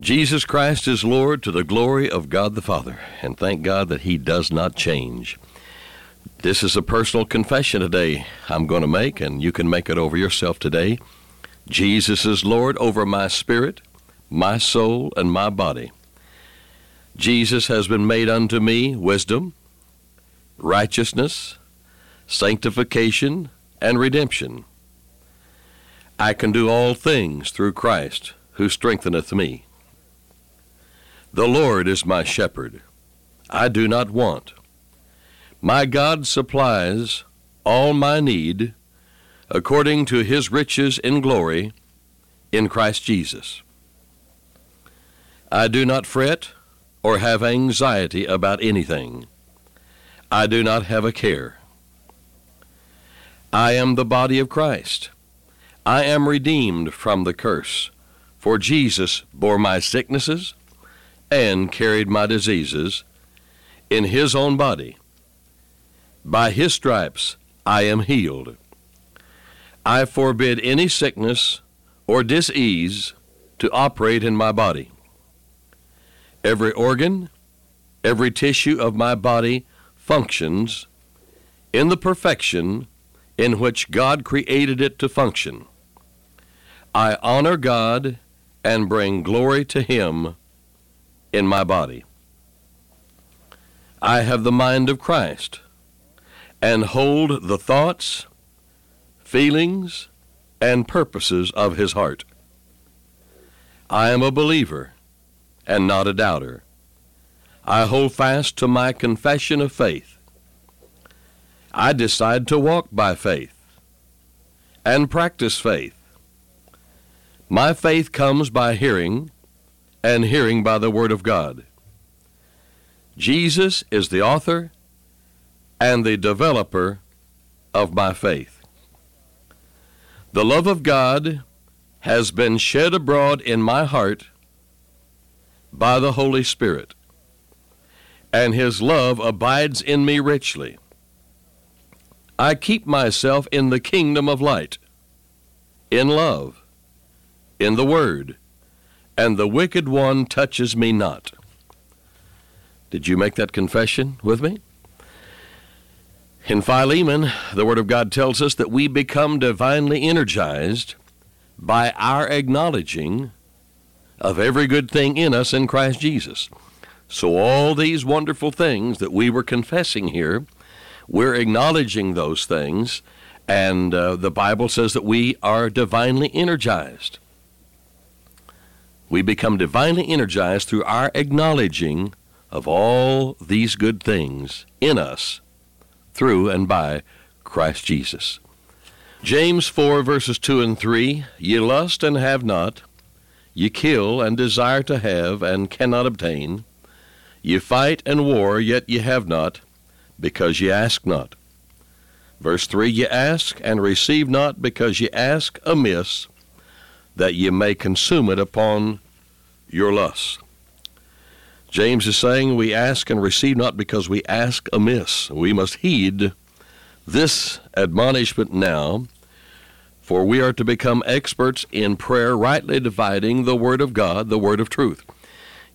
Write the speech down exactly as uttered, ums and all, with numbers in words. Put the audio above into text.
Jesus Christ is Lord to the glory of God the Father, and thank God that He does not change. This is a personal confession today I'm going to make, and you can make it over yourself today. Jesus is Lord over my spirit, my soul, and my body. Jesus has been made unto me wisdom, righteousness, sanctification, and redemption. I can do all things through Christ, who strengtheneth me. The Lord is my shepherd. I do not want. My God supplies all my need according to His riches in glory in Christ Jesus. I do not fret or have anxiety about anything. I do not have a care. I am the body of Christ. I am redeemed from the curse, for Jesus bore my sicknesses and carried my diseases in His own body. By His stripes I am healed. I forbid any sickness or disease to operate in my body. Every organ, every tissue of my body functions in the perfection in which God created it to function. I honor God and bring glory to Him in my body. I have the mind of Christ and hold the thoughts, feelings, and purposes of His heart. I am a believer and not a doubter. I hold fast to my confession of faith. I decide to walk by faith and practice faith. My faith comes by hearing, and hearing by the Word of God. Jesus is the author and the developer of my faith. The love of God has been shed abroad in my heart by the Holy Spirit, and His love abides in me richly. I keep myself in the kingdom of light, in love, in the Word, and the wicked one touches me not. Did you make that confession with me? In Philemon, the Word of God tells us that we become divinely energized by our acknowledging of every good thing in us in Christ Jesus. So all these wonderful things that we were confessing here, we're acknowledging those things, and uh, the Bible says that we are divinely energized. We become divinely energized through our acknowledging of all these good things in us through and by Christ Jesus. James four, verses two and three, Ye lust and have not, ye kill and desire to have and cannot obtain. Ye fight and war, yet ye have not, because ye ask not. Verse three, Ye ask and receive not, because ye ask amiss, that ye may consume it upon your lusts. James is saying we ask and receive not because we ask amiss. We must heed this admonishment now, for we are to become experts in prayer, rightly dividing the Word of God, the Word of truth.